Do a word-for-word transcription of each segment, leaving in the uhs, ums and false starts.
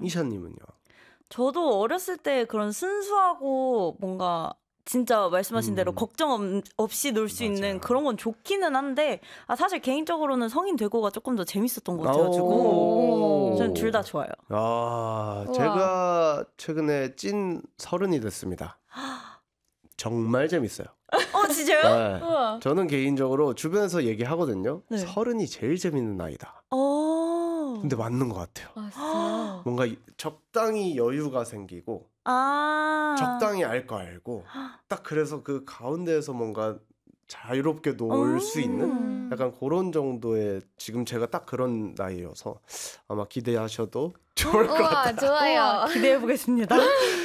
이샤님은요? 저도 어렸을 때 그런 순수하고 뭔가 진짜 말씀하신 음. 대로 걱정 없이 놀 수 있는 그런 건 좋기는 한데 아, 사실 개인적으로는 성인 되고가 조금 더 재밌었던 것 같아가지고 저는 둘 다 좋아요. 아, 제가 최근에 찐 서른이 됐습니다. 정말 재밌어요. 어 진짜요? 네. 저는 개인적으로 주변에서 얘기하거든요. 네. 서른이 제일 재밌는 나이다. 어. 근데 맞는 것 같아요. 맞아요. 뭔가 적당히 여유가 생기고 아. 적당히 알 거 알고 딱 그래서 그 가운데에서 뭔가 자유롭게 놀 수 있는 약간 그런 정도의 지금 제가 딱 그런 나이여서 아마 기대하셔도 좋을 것 우와, 같아요. 좋아요. 기대해 보겠습니다.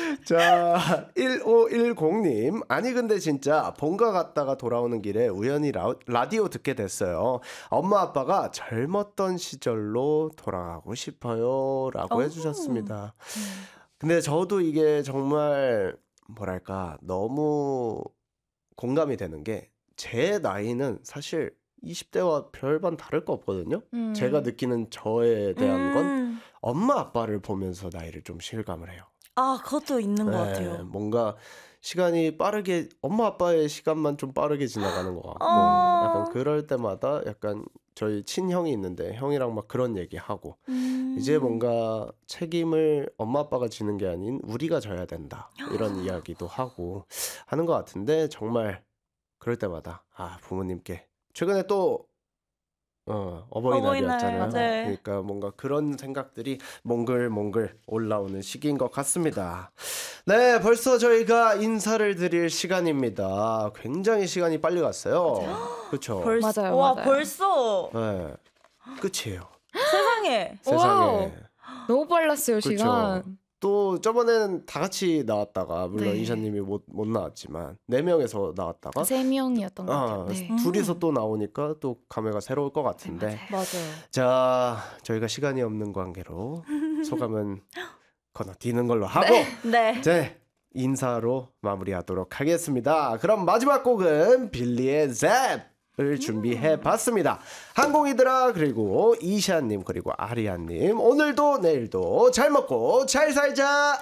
자, 일오일공님. 아니 근데 진짜 본가 갔다가 돌아오는 길에 우연히 라, 라디오 듣게 됐어요. 엄마 아빠가 젊었던 시절로 돌아가고 싶어요 라고 오. 해주셨습니다. 근데 저도 이게 정말 뭐랄까 너무 공감이 되는 게 제 나이는 사실 이십 대와 별반 다를 거 없거든요. 음. 제가 느끼는 저에 대한 건 음. 엄마 아빠를 보면서 나이를 좀 실감을 해요. 아 그것도 있는 것 네, 같아요. 뭔가 시간이 빠르게 엄마 아빠의 시간만 좀 빠르게 지나가는 것 같고 어. 약간 그럴 때마다 약간 저희 친형이 있는데 형이랑 막 그런 얘기하고 음. 이제 뭔가 책임을 엄마 아빠가 지는 게 아닌 우리가 져야 된다 이런 이야기도 하고 하는 것 같은데 정말 그럴 때마다 아 부모님께 최근에 또 어, 어버이날이었잖아요. 어버이날, 네. 그러니까 뭔가 그런 생각들이 몽글몽글 올라오는 시기인 것 같습니다. 네, 벌써 저희가 인사를 드릴 시간입니다. 굉장히 시간이 빨리 갔어요. 그렇죠? 벌써 맞아요, 와 맞아요. 벌써 네, 끝이에요. 세상에 세상에. 너무 빨랐어요, 그쵸. 시간. 또 저번에는 다 같이 나왔다가 물론 네. 이샤님이 못, 못 나왔지만 네 명에서 나왔다가 세 명이었던 것 아, 같아요. 네. 둘이서 또 나오니까 또 감회가 새로울 것 같은데 맞아요. 자, 저희가 시간이 없는 관계로 소감은 건너뛰는 걸로 하고 네. 네, 인사로 마무리하도록 하겠습니다. 그럼 마지막 곡은 빌리의 잽을 준비해봤습니다. 항공이들아 그리고 이샤님 그리고 아리아님 오늘도 내일도 잘 먹고 잘 살자.